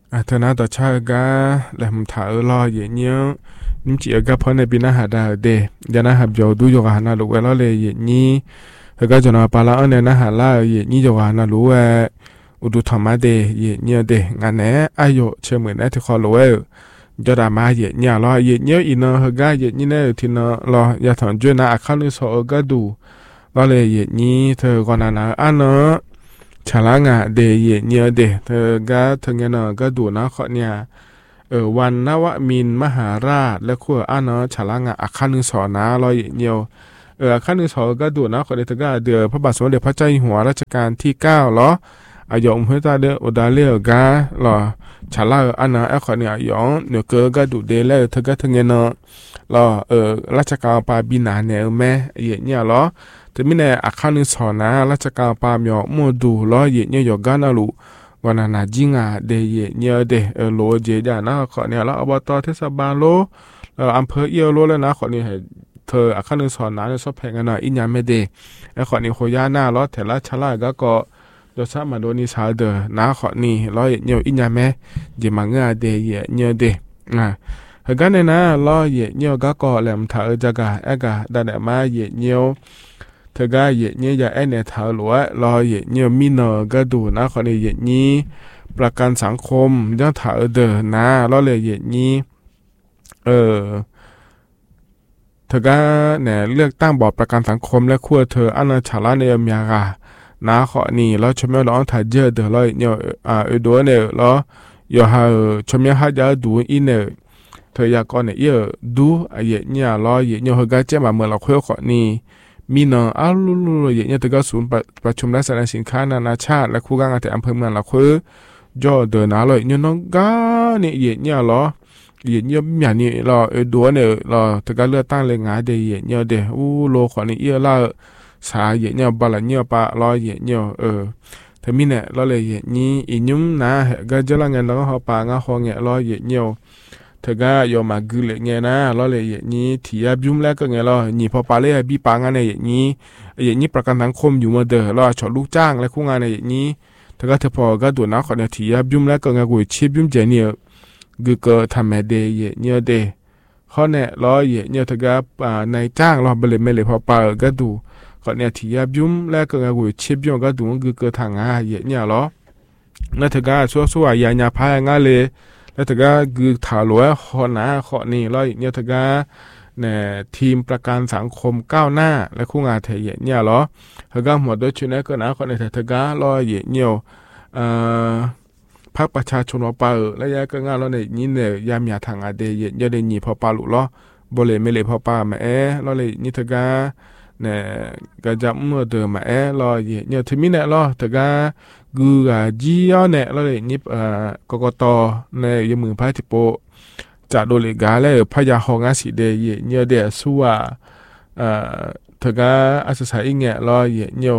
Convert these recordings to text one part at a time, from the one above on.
เธอหน้าต่อชาก็แหลมถาลอยอย่างเงี้ยนิ่มจีก็พอในปีหน้าหาได้เดยานาหับยอดูอยู่กันนะลูกเวลาเลยอย่างนี้เธอก็จะนอนปลาอันเนี่ยนะหาล่าอย่างนี้อยู่กันนะรู้ว่าอุดุธรรมะเดอย่างเงี้ยเดงานไหนอายุเชื่อเหมือนที่เขารู้จะได้มาอย่างเงี้ยรออย่างเงี้ยอีน้องเฮก็อย่างนี้เนี่ยที่น้องรออย่าถอนจุนนะอาคาลุสอก็ดูก็เลยอย่างนี้เธอก่อนนะอันเนาะ ฉลางะเดเยเนียเดเธอก็เธอเงี้ยเนาะก็ดูนะเขาเนี่ยวันนวมินทร์มหาราชและขั้วอ่านเนาะฉลางะอาคานึงสอนนะรอยเนียวอาคานึงสอนก็ดูนะเขาเดเธอก็เดือพระบาทสมเด็จพระเจ้าอยู่หัวรัชกาลที่9เหรออายองเฮตาเดอดาเลกาหรอฉลาอันนะไอ้เขาเนี่ยยองเนื้อเกอก็ดูเดเลเธอก็เธอเงี้ยเนาะหรอราชการปาบินาเนี่ยแม่เยเนี่ยเหรอ แต่ไม่แน่อาคารนึงสอนนะราชการปามยอมดูล้อเยเนี่ยยอกันนะลูวันนั้นจิงอ่ะเดเยเนี่ยเดโลเจจานะขอเนี่ยแล้วอบตเทศบาลโลอำเภอเอียวโลแล้วนะขอเนี่ยเธออาคารนึงสอนนะจะชอบแพงกันหน่อยอินยามไม่เดไอ้ขอนี่โคย่าหน้าล้อแต่ละชะลาก็จะสามารถโดนิสาเดอนะขอนี่ล้อเยอินยามแม่เจมังเงาเดเยเนี่ยเดกันเนี่ยนะล้อเยเนี่ยก็แหลมถ่าจักะเอกะดันเดมาเยเนี่ยเธอก็เยเนี่ยจะเนี่ยถ่าหลัวล้อเยเนี่ยมีเนอก็ดูนะขอเนี่ยเยนี้ประกันสังคมยังถ่าเดอนะล้อเลยเยนี้เออเธอก็เนี่ยเลือกตั้งบอร์ดประกันสังคมและขั้วเธออันนั้นฉลาดในเมียกานะขอนี่แล้วชมยร้องถ่ายเจอเดอแล้วเนี่ยดูเนี่ยแล้วอย่าหาชมยหาจะดูอินเนี่ยเธออยากก่อนเนี่ยดูไอ้เนี่ยล้อเนี่ยเขาก็จะมาเมื่อเราคุยขอนี่มีเนาะลุเนี่ยเธอก็ศูนย์ประชุมและแสดงสินค้านานาชาติและคู่กลางแต่อำเภอเมืองเราคุยย่อเดินนะเลยเนี่ยน้องก็เนี่ยเนี่ยล้อเนี่ยอย่างนี้เราดูเนี่ยเราเธอก็เลือกตั้งเลยงาเดียเนี่ยเดียโลขอนี่ละสาเนี่ยบาลเนี่ยปะล้อเนี่ยถ้ามีเนี่ยเราเลยนี่อีนุ่มนะก็จะละเงินเราก็หอปางาหอเงี้ยล้อเนี่ยเธอก็ยอมมากุเลยเงี้ยนะเราเลยนี่ที่อาบุ้มแล้วก็เงี้ยเรานี่พอปาเลยบีปางานเนี่ยนี่ประกันสังคมอยู่มาเด้อเราชดลูกจ้างและคู่งานเนี่ยนี่เธอก็เธอพอก็ดูนะขอเนี่ยที่อาบุ้มแล้วก็เงี้ยกูชีพบุ้มเจเนี่ยกูก็ทำมาเดียเนี่ยเดเขาเนี่ยล้อเนี่ยเธอก็ในจ้างเราไปเลยไม่เลยพอปาก็ดูก่อนเนี่ยที่ยับยุ่มแล้วก็กูชิบยุ่งก็ดูก็เกิดทางงาเนี่ยหรอนั่นเธอก็ชัวๆอย่างพายงาเลยแล้วเธอก็คือถาลัวขอหนาขอนี่แล้วเนี่ยเธอก็เนี่ยทีมประกันสังคมก้าวหน้าและคู่งานเทียเนี่ยหรอเธอก็หมดด้วยชุดนี้ก็นะคนในเธอก็รอเนี่ยพรรคประชาชนว่าเปและยาก็งานแล้วเนี่ยนี่เนี่ยยามยาทางอาเดียยาเดนี่พอปาลุล้อบเลยไม่เลยพอปาแม่แล้วเลยนี่เธอก็เนี่ยก็จะเมื่อเดิมมารอเนี่ยถึงมีเนี่ยรอแต่ก็กูจีเอาเนี่ยเราเลยนี่กกตเนี่ยยมือพายที่โปจะโดนเลยกาเลยพยาหองอาศิเดยเนี่ยเดียสู้ว่าเธอก็อาศัยเงี้ยรอเนี่ย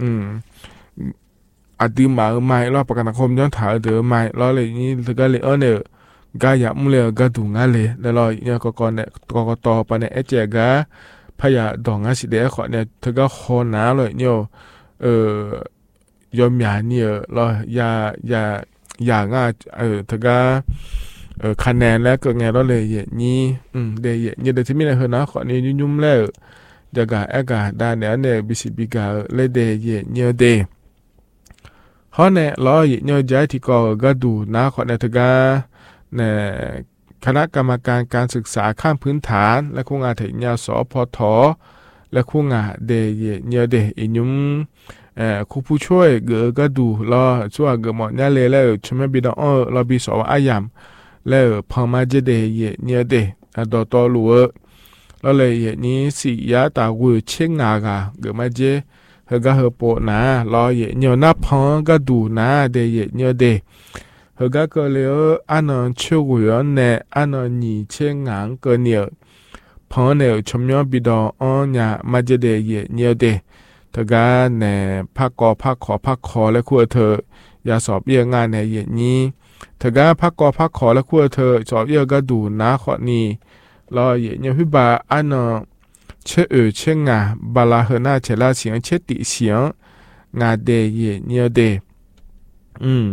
อดีมาไม่รอประกันสังคมย้อนถ่ายเดิมไม่รอเลยนี่เธอก็เลยเนี่ยก็อยากมุ่งเลยก็ดูงานเลยแล้วรอเนี่ยกกตปะเนี่ยเจก็พยาดองอาศิเดขอเนี่ยเธอก็คอหนาเลยเนี่ยยอมยาเนี่ยรอย่าง่าเธอก็คะแนนแล้วก็ไงเราเลยนี่เดี๋ยวเดี๋ยวที่มีอะไรเหรอนะขอเนี่ยยุ่มแล้วจะกะด้านเนี่ยบิสิบิกาเลยเดี๋ยวเนี่ยเดี๋ยวเขาเนี่ยรอเนี่ยใจที่ก็ดูนะขอเนี่ยเธอก็เนี่ยคณะกรรมการศึกษาขั้นพื้นฐานและคงอาถึงยาสพทและคงอาเดเนี่ยเดอินุมครูผู้ช่วยก็ดูรอช่วยหมดเนี่ยเลยแล้วชมบิดเราบิสอายามแล้วพอมาเจเดเนี่ยเดดอตอลัวเราเลยนี้สิยาตาวุเชิงนากามาเจเฮก็เฮปนะรอเนี่ยนับพอก็ดูนะเดเนี่ยเดเฮก็เลยอันนั้นช่วยเนี่ยอันนั้นนี่เชิงงานก็เนี่ยพอเนี่ยชมยอบิดอเนี่ยมาเจเดเนี่ยเดเธอก็เนี่ยพักขอและคู่เธออย่าสอบเยี่ยงงานในนี้เธอก็พักขอและคู่เธอสอบเยี่ยก็ดูนะขอนี้รอเนี่ยพิบาอันนั้นเชื่องาบาลาเฮน่าเชลาเสียงเชติเสียงงาเดเนี่ยเด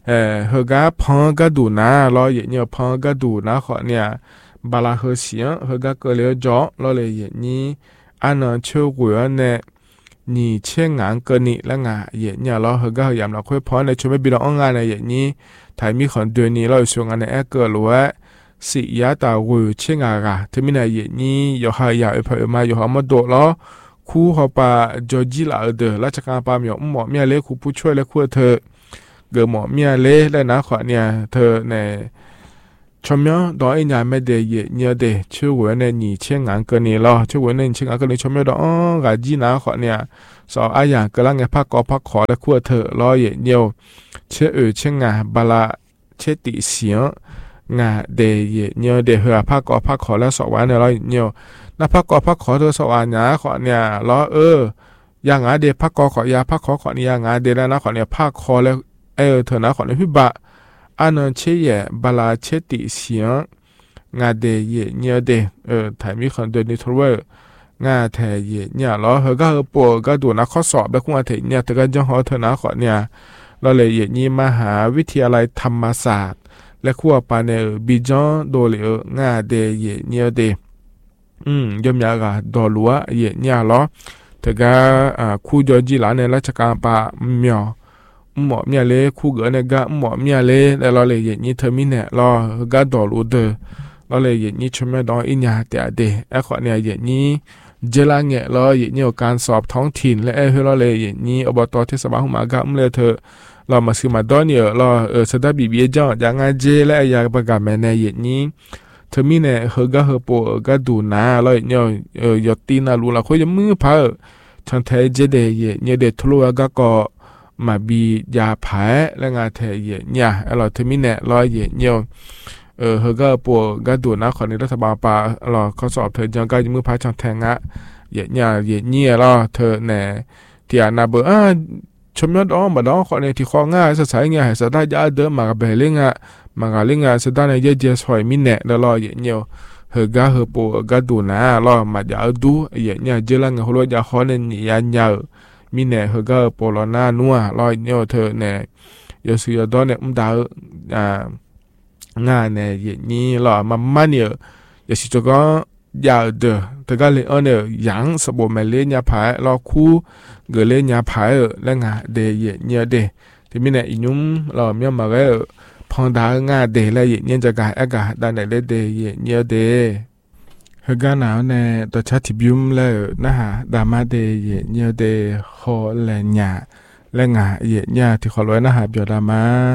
เฮกาพองก็ดูนะรออย่างเงี้ยพองก็ดูนะขอเนี่ยบาลาเฮเสียงเฮกาก็เลยจ่อรอเลยอย่างนี้อันนั้นเชื่อหัวเนี่ย你欠俺个你那俺也伢老和个样老会跑呢，全部比到俺呢也你，台米很多年老说俺呢个路是也到会欠俺个，他们呢也你有还有一朋友嘛有好么多咯，คู่เขาปาจอจีลาเดอราชการปาเมียวหมอเมียเล่คู่ผู้ช่วยและคู่เธอเกอหมอเมียเล่และนะขอเนี่ยเธอในชมยอดอยญาไม่ได้เยเนียเดชื่อว่าในนี่เชียงงานเกินนี่รอชื่อว่าในเชียงงานเกินนี่ชมยอดอกาจีนะขอเนี่ยสออาอย่างกำลังไงพักกอพักขอและคู่เธอรอเยเนียวเชื่อเชียงงานบาลาเชติเสียงงาเดเยเนียวเดเหือพักกอพักขอและสอวันเนี่ยรอเนียวนับพักกอพักขอเธอสวรรค์นะขอเนี่ยล้ออย่างงาเดพักกอขอยาพักขอขอเนี่ยงาเดแล้วนะขอเนี่ยพักคอแล้วเธอนะขอเนี่ยพิบะอันนั้นเชี่ยบาลาเชติเสียงงาเดเยเนี่ยเดถ่ายมีคนเดินในทวิตงาแทเยเนี่ยล้อเฮก็เฮปวดก็ดูนักข้อสอบแล้วคุณอาเทเนี่ยเธอก็ยังหอเธอนะขอเนี่ยเราเลยเยนี่มหาวิทยาลัยธรรมศาสตร์และขั้วปาเนบิจอนโดเลงาเดเยเนี่ยเดยมยากาดอลัวเยเนี่ยล้อเธอก็คู่จอจีหลานในราชการปาเมียวหมอเมียเลยคู่เกิดเนี่ยก็หมอเมียเลยแล้วเราเลยเยนี่เธอมีเนี่ยเราก็ดอลูเดอเราเลยเยนี่ชมดออินยาเตอเดขอเนี่ยเยนี่เจลาเงะเราเยนี่การสอบท้องถิ่นและเราเลยเยนี่อบตเทศบาลหุมากะเลยเธอเรามาซื้อมาดอนเนี่ยเราสดาบีเบียจ่ออย่างงั้นเจและอยากประกาศแม่ในเยนี่เธอมีเนี่ยเฮก็เฮปก็ดูนะแล้วเนี่ยยอดตีน่ารู้ละเขาจะมือพาฉันเทเจเดยเนี่ยเดทลัวก็มาบียาผายและงาเทเยเนี่ยเราเธอมีเนี่ยร้อยเยเนี่ยเฮก็ก็ดูนะขอในรัฐบาลปาเราเขาสอบเธอยังก็มือพาฉันแทงะเยเนี่ยเราเธอเนี่ยที่อานาเบอชมยอดมาดองขอในที่ข้อง่ายสายง่ายสได้ยาเดิมมาเบลลิงะมากาลิงาสดาในเยเจสอยมินเนะแล้วรอเยเนียวเฮก็เฮปก็ดูนะรอมาจะดูเยเนี่ยเจลังหัวจะขอในนี่ยันยาวมินเนะเฮก็ปลอนานัวรอเนียวเธอเนี่ยยศยดอนเนี่ยดาวงานเนี่ยเยนี่รอมามันเนี่ยยศจก็ยาวเดอแต่ก็เลยเนี่ยยังสบมาเล่นยาผายรอคู่เกเล่นยาผายแล้วงาเดเยเนี่ยเดที่มินเนะอีนุ่มรอเมียมาก็พองดางาเดและเยเนี่ยจะกายอากาศด้านไหนเลเดเยเนี่ยเดเฮกาหนาวในตัวชัดทิบิวมเลยนะฮะดามาเดเยเนี่ยเดขอแลญาและงาเยเนี่ยที่ขอร้อยนะฮะเบียดามา